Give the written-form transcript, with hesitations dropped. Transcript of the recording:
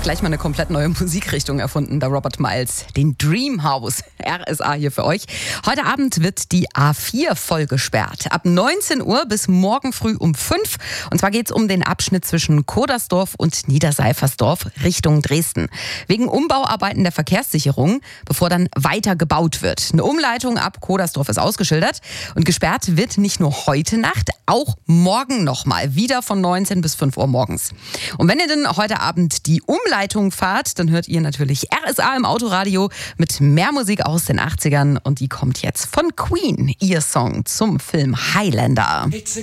Gleich mal eine komplett neue Musikrichtung erfunden, der Robert Miles. Den Dream House. RSA hier für euch. Heute Abend wird die A4 voll gesperrt. Ab 19 Uhr bis morgen früh um 5. Und zwar geht es um den Abschnitt zwischen Kodersdorf und Niederseifersdorf Richtung Dresden. Wegen Umbauarbeiten der Verkehrssicherung, bevor dann weiter gebaut wird. Eine Umleitung ab Kodersdorf ist ausgeschildert. Und gesperrt wird nicht nur heute Nacht, auch morgen nochmal. Wieder von 19 bis 5 Uhr morgens. Und wenn ihr denn heute Abend die Umleitung fahrt, dann hört ihr natürlich RSA im Autoradio mit mehr Musik aus den 80ern. Und die kommt jetzt von Queen, ihr Song zum Film Highlander. It's a